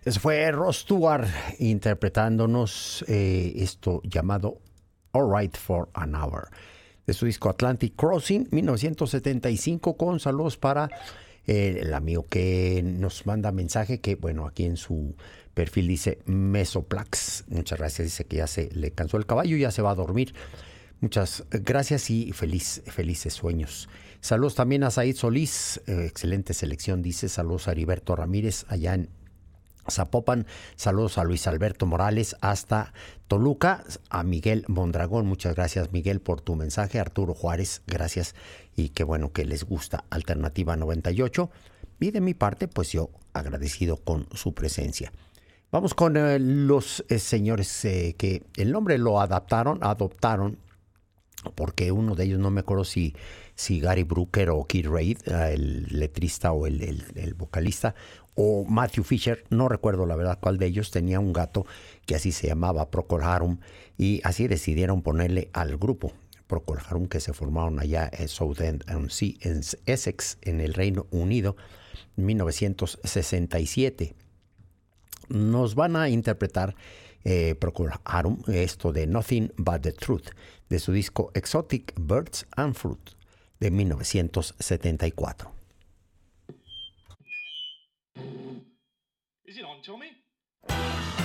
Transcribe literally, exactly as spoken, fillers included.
Eso fue Ross Stewart interpretándonos eh, esto llamado All Right for an Hour, de su disco Atlantic Crossing, mil novecientos setenta y cinco, con saludos para eh, el amigo que nos manda mensaje, que bueno, aquí en su perfil dice Mesoplax. Muchas gracias, dice que ya se le cansó el caballo y ya se va a dormir. Muchas gracias y feliz, felices sueños. Saludos también a Said Solís, eh, excelente selección, dice. Saludos a Heriberto Ramírez allá en Zapopan. Saludos a Luis Alberto Morales hasta Toluca. A Miguel Mondragón, muchas gracias Miguel por tu mensaje. Arturo Juárez, gracias, y qué bueno que les gusta Alternativa noventa y ocho. Y de mi parte, pues yo agradecido con su presencia. Vamos con eh, los eh, señores eh, que el nombre lo adaptaron, adoptaron, porque uno de ellos, no me acuerdo si, si Gary Brooker o Kid Reid, el letrista o el, el, el vocalista, o Matthew Fisher, no recuerdo la verdad cuál de ellos, tenía un gato que así se llamaba, Procol Harum, y así decidieron ponerle al grupo Procol Harum, que se formaron allá en Southend-on-Sea, en Essex, en el Reino Unido, en mil novecientos sesenta y siete. Nos van a interpretar eh, Procol Harum esto de Nothing But the Truth, de su disco Exotic Birds and Fruit de mil novecientos setenta y cuatro.